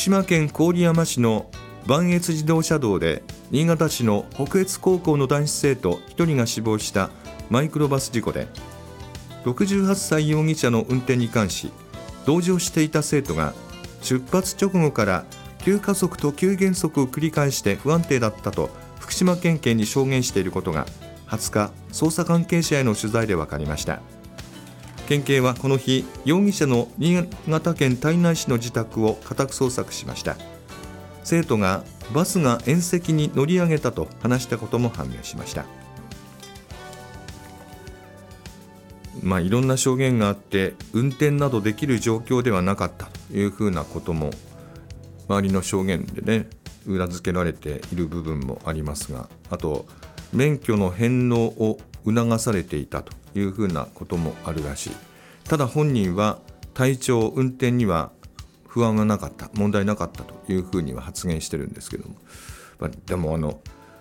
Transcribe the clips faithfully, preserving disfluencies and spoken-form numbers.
島県郡山市の磐越自動車道で新潟市の北越高校の男子生徒ひとりが死亡したマイクロバス事故で、ろくじゅうはっさい容疑者の運転に関し、同乗していた生徒が出発直後から急加速と急減速を繰り返して不安定だったと福島県警に証言していることがはつか捜査関係者への取材で分かりました。県警はこの日、容疑者の新潟県胎内市の自宅を家宅捜索しました。生徒がバスが縁石に乗り上げたと話したことも判明しました。まあ、いろんな証言があって運転などできる状況ではなかったというふうなことも周りの証言でね裏付けられている部分もありますが、あと免許の返納を促されていたというふうなこともあるらしい。ただ本人は体調運転には不安はなかった、問題なかったというふうには発言してるんですけども、まあ、でもあの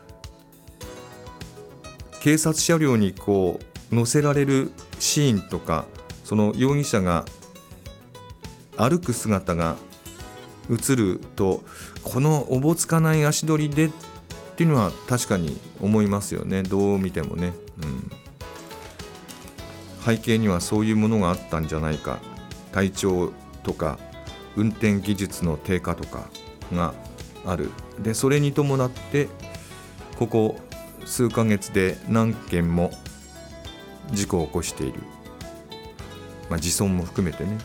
警察車両にこう乗せられるシーンとか、その容疑者が歩く姿が映ると、このおぼつかない足取りでっていうのは確かに思いますよね。どう見てもね、うん、背景にはそういうものがあったんじゃないか、体調とか運転技術の低下とかがある。でそれに伴ってここ数ヶ月で何件も事故を起こしている、まあ、自損も含めてね、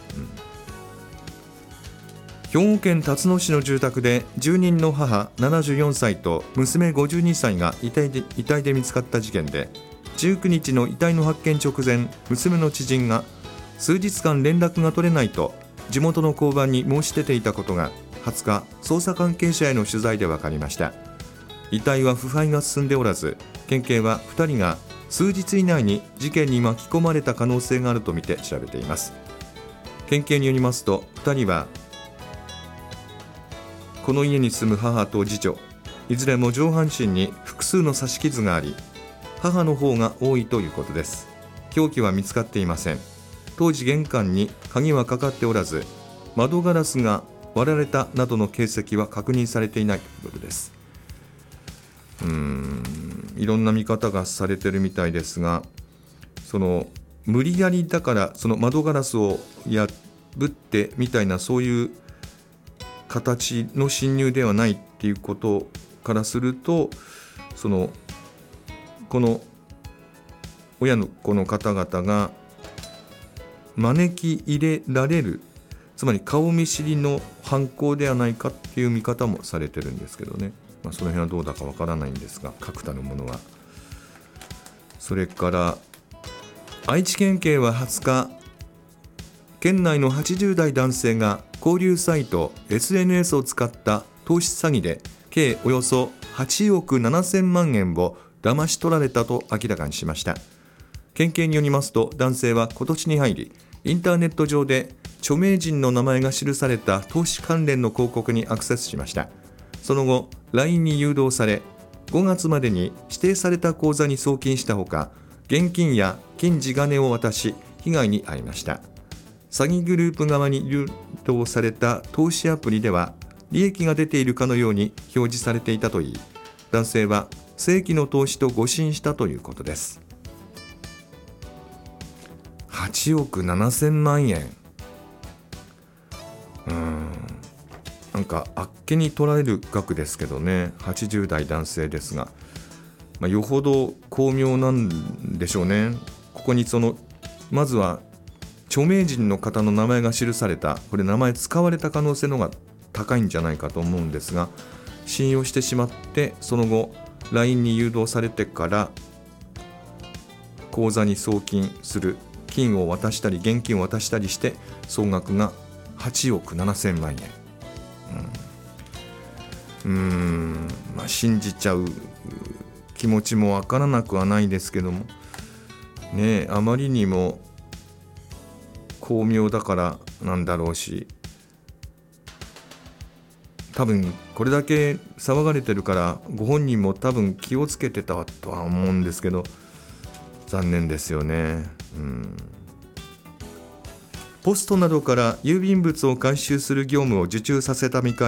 うん、兵庫県辰野市の住宅で住人の母ななじゅうよんさいと娘ごじゅうにさいが遺体で、遺体で見つかった事件で、じゅうくにちの遺体の発見直前、娘の知人が数日間連絡が取れないと地元の交番に申し出ていたことがはつか捜査関係者への取材で分かりました。遺体は腐敗が進んでおらず、県警はふたりが数日以内に事件に巻き込まれた可能性があるとみて調べています。県警によりますと、ふたりはこの家に住む母と次女、いずれも上半身に複数の刺し傷があり、母の方が多いということです。凶器は見つかっていません。当時玄関に鍵はかかっておらず、窓ガラスが割られたなどの形跡は確認されていないということです。うーんいろんな見方がされてるみたいですが、その無理やりだからその窓ガラスを破ってみたいな、そういう形の侵入ではないっていうことからすると、そのこの親の子の方々が招き入れられる、つまり顔見知りの犯行ではないかっていう見方もされてるんですけどね。まあ、その辺はどうだかわからないんですが、確たるものは。それから愛知県警ははつか、県内のはちじゅうだい男性が交流サイト エスエヌエス を使った投資詐欺で計およそはちおくななせんまんえんを騙し取られたと明らかにしました。県警によりますと、男性は今年に入りインターネット上で著名人の名前が記された投資関連の広告にアクセスしました。その後 ライン に誘導され、ごがつまでに指定された口座に送金したほか、現金や金地金を渡し被害に遭いました。詐欺グループ側に誘導された投資アプリでは利益が出ているかのように表示されていたといい、男性は正規の投資と誤信したということです。はちおくななせんまんえん、うーんなんかあっけに取られる額ですけどね。はちじゅうだい男性ですが、まあ、よほど巧妙なんでしょうね。ここにそのまずは著名人の方の名前が記された、これ名前使われた可能性の方が高いんじゃないかと思うんですが、信用してしまってその後 ライン に誘導されてから口座に送金する、金を渡したり現金を渡したりして総額がはちおくななせんまんえん、うーんまあ信じちゃう気持ちもわからなくはないですけどもね、あまりにも巧妙だからなんだろうし、多分これだけ騒がれてるからご本人も多分気をつけてたとは思うんですけど、残念ですよね。うん、ポストなどから郵便物を回収する業務を受注させた見返り